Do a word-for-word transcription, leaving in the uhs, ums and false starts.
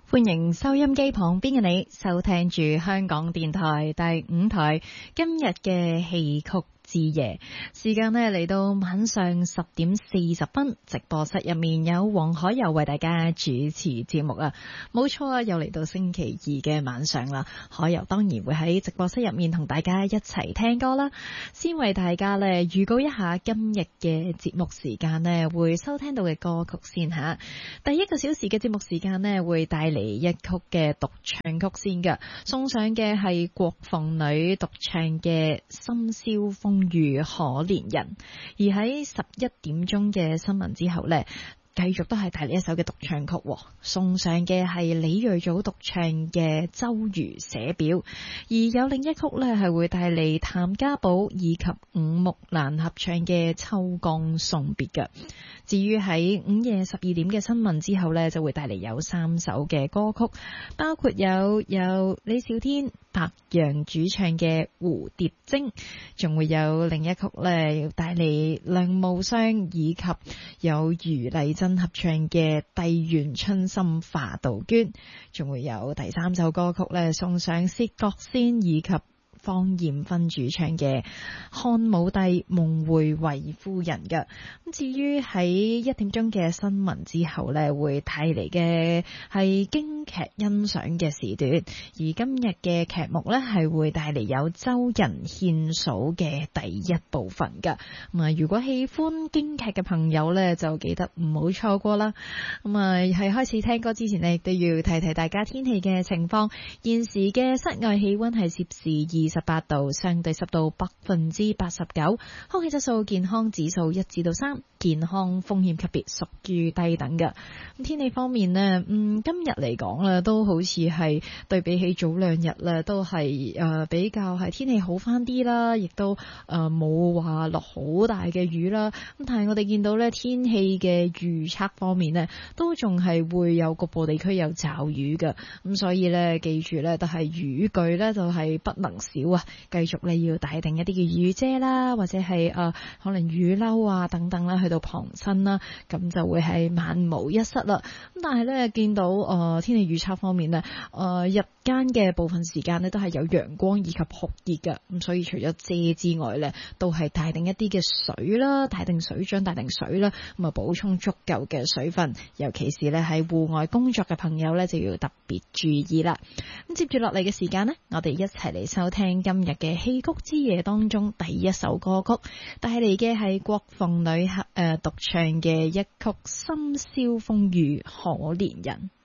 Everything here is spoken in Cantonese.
歡迎收音機旁邊嘅你收聽住香港電台第五台今日嘅戲曲之夜，時間呢嚟到晚上十點四十分，直播室入面有黃海柔為大家主持節目啊，冇錯啊，又嚟到星期二嘅晚上啦。海柔當然會喺直播室入面同大家一齊聽歌啦。先為大家呢預告一下今日嘅節目時間呢會收聽到嘅歌曲先吓。第一個小時嘅節目時間呢會帶嚟一曲嘅獨唱曲先㗎，送上嘅係國鳳女獨唱嘅《深宵風雨可憐人》，而喺十一點鐘嘅新聞之後呢，繼續都係帶嚟一首嘅獨唱曲，送上嘅係李瑞祖獨唱嘅《周瑜寫表》，而有另一曲呢係會帶嚟譚家寶以及伍木蘭合唱嘅《秋江送別》嘅。至於喺午夜十二點嘅新聞之後呢，就會帶嚟有三首嘅歌曲，包括有有李小天、白楊主唱嘅《蝴蝶精》，仲會有另一曲呢帶嚟梁無雙以及有余麗珍合唱嘅《帝願春心化杜鵑》，仲會有第三首歌曲呢送上薛覺先以及方艷芬主唱嘅《漢武帝夢會衛夫人》嘅。咁至於喺一點鐘嘅新聞之後呢，會帶嚟嘅係京劇欣賞嘅時段，而今日嘅劇目呢，係會帶嚟有周人獻數嘅第一部分噶。咁啊，如果喜歡京劇嘅朋友呢，就記得唔好錯過啦。咁啊，喺開始聽歌之前呢，亦都要提提大家天氣嘅情況。現時嘅室外氣溫係攝氏二十八度，相對濕度百分之八十九，空氣質素健康指數一至到三，健康風險級別屬於低等嘅。咁天氣方面呢，嗯，今日嚟講咧，都好似係對比起早兩日咧，都係誒、呃、比較係天氣好翻啲啦，亦都誒冇話落好大嘅雨啦。咁但係我哋見到咧，天氣嘅預測方面呢，都仲係會有局部地區有驟雨嘅。咁所以咧，記住咧，都係雨具咧就係不能少啊！繼續你要帶定一啲嘅雨遮啦，或者係誒、呃、可能雨褸啊等等啦，去到旁身啦，咁就會係萬無一失啦。咁但係咧，見到誒、呃、天氣預測方面呢，誒、呃、日間嘅部分時間呢都係有陽光以及酷熱嘅，咁所以除咗遮之外呢，都係帶定一啲嘅水啦，帶定水樽，帶定水啦，咁啊補充足夠嘅水分，尤其是呢喺戶外工作嘅朋友呢，就要特別注意啦。咁接住落嚟嘅時間呢，我哋一齊嚟收聽今日嘅戲曲之夜當中第一首歌曲，帶嚟嘅係國鳳女誒獨唱嘅一曲《深宵風雨可憐人》。